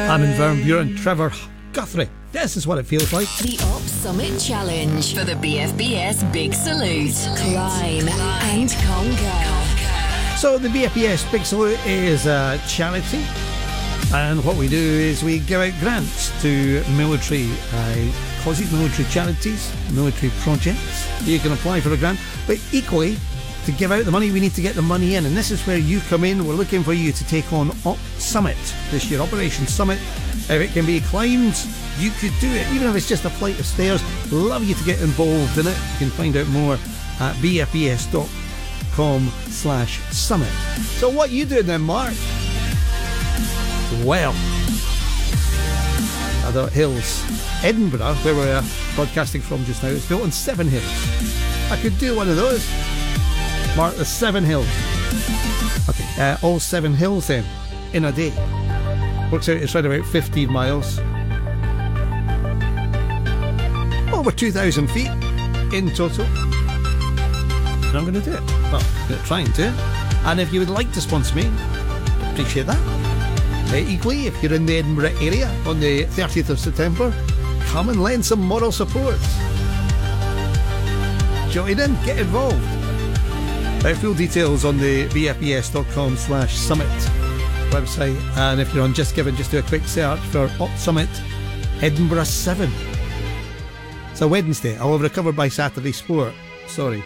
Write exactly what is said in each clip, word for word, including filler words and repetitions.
Armin van Buuren, Trevor Guthrie. This is what it feels like. The Op Summit Challenge for the B F B S Big Salute. Climb and conquer. So the B F B S Big Salute is a charity, and what we do is we give out grants to military uh, causes, military charities, military projects. You can apply for a grant, but equally, to give out the money, we need to get the money in, and this is where you come in. We're looking for you to take on Op Summit this year, Operation Summit. If it can be climbed, you could do it, even if it's just a flight of stairs. Love you to get involved in it. You can find out more at bfbs.com slash summit. So what are you doing then, Mark? Well, other hills. Edinburgh, where we're broadcasting from just now, is built on seven hills. I could do one of those. Mark the seven hills. Okay, uh, all seven hills then, in a day. Works out it's around about fifteen miles. Over two thousand feet in total. And I'm going to do it. Well, I'm going to try and do it. And if you would like to sponsor me, appreciate that. Uh, equally, if you're in the Edinburgh area on the thirtieth of September, come and lend some moral support. Join in, get involved. Uh, full details on the bfbs.com slash summit website, and if you're on Just Giving, just do a quick search for Op Summit Edinburgh seven. It's a Wednesday. I'll have recovered by Saturday sport. Sorry.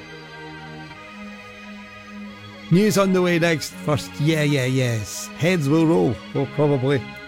News on the way next. First, yeah, yeah, yes. Heads will roll. Well, probably.